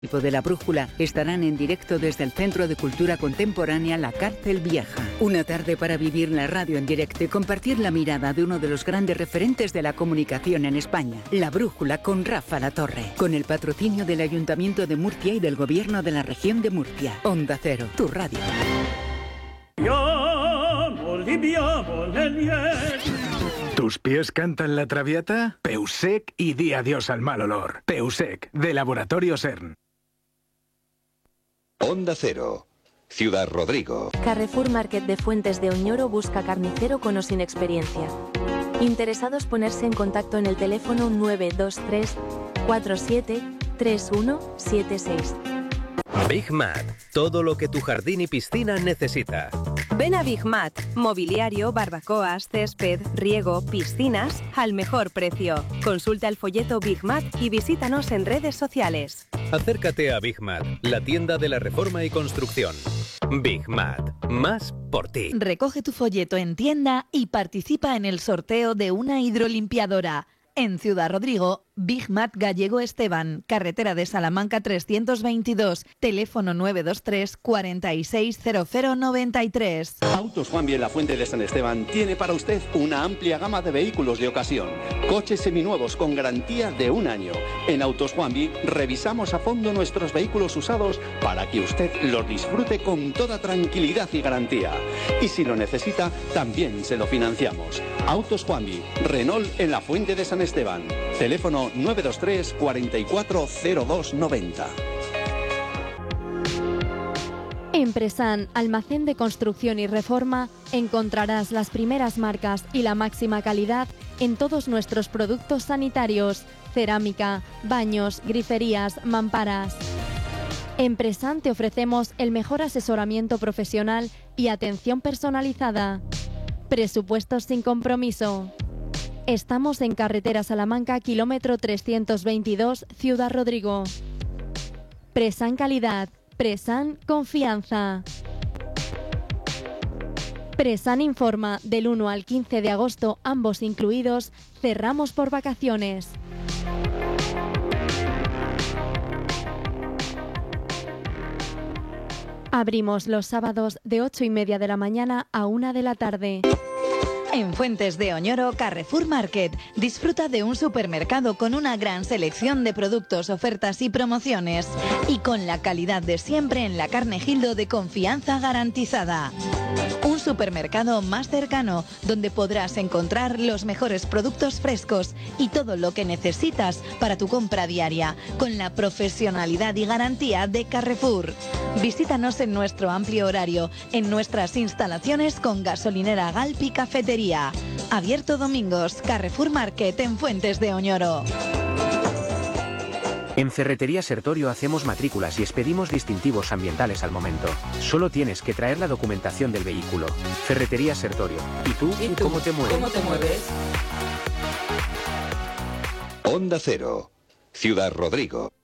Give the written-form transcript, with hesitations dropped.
De la Brújula estarán en directo desde el Centro de Cultura Contemporánea La Cárcel Vieja. Una tarde para vivir la radio en directo y compartir la mirada de uno de los grandes referentes de la comunicación en España. La Brújula con Rafa Latorre. Con el patrocinio del Ayuntamiento de Murcia y del Gobierno de la Región de Murcia. Onda Cero, tu radio. ¿Tus pies cantan la traviata? Peusec y di adiós al mal olor. Peusec, de Laboratorio CERN. Onda Cero, Ciudad Rodrigo. Carrefour Market de Fuentes de Oñoro busca carnicero con o sin experiencia. Interesados ponerse en contacto en el teléfono 923 47 3176. Big Mat, todo lo que tu jardín y piscina necesita. Ven a Big Mat, mobiliario, barbacoas, césped, riego, piscinas, al mejor precio. Consulta el folleto Big Mat y visítanos en redes sociales. Acércate a Big Mat, la tienda de la reforma y construcción. Big Mat, más por ti. Recoge tu folleto en tienda y participa en el sorteo de una hidrolimpiadora. En Ciudad Rodrigo, Big Mat Gallego Esteban, carretera de Salamanca 322, teléfono 923 460093. Autos Juanvi en la Fuente de San Esteban tiene para usted una amplia gama de vehículos de ocasión. Coches seminuevos con garantía de 1 año. En Autos Juanvi revisamos a fondo nuestros vehículos usados para que usted los disfrute con toda tranquilidad y garantía. Y si lo necesita, también se lo financiamos. Autos Juanvi, Renault en la Fuente de San Esteban. Teléfono 923 440290. En Presan, almacén de construcción y reforma, encontrarás las primeras marcas y la máxima calidad en todos nuestros productos sanitarios, cerámica, baños, griferías, mamparas. En Presan te ofrecemos el mejor asesoramiento profesional y atención personalizada. Presupuestos sin compromiso. Estamos en carretera Salamanca, kilómetro 322, Ciudad Rodrigo. Presan calidad, Presan confianza. Presan informa, del 1 al 15 de agosto, ambos incluidos, cerramos por vacaciones. Abrimos los sábados de 8:30 de la mañana a 1 de la tarde. En Fuentes de Oñoro, Carrefour Market. Disfruta de un supermercado con una gran selección de productos, ofertas y promociones. Y con la calidad de siempre en la carne Gildo de confianza garantizada. Un supermercado más cercano, donde podrás encontrar los mejores productos frescos y todo lo que necesitas para tu compra diaria, con la profesionalidad y garantía de Carrefour. Visítanos en nuestro amplio horario, en nuestras instalaciones con gasolinera Galp y cafetería. Abierto domingos, Carrefour Market en Fuentes de Oñoro. En Ferretería Sertorio hacemos matrículas y expedimos distintivos ambientales al momento. Solo tienes que traer la documentación del vehículo. Ferretería Sertorio. ¿Y tú? ¿Cómo te mueves? ¿Cómo te mueves? Onda Cero, Ciudad Rodrigo.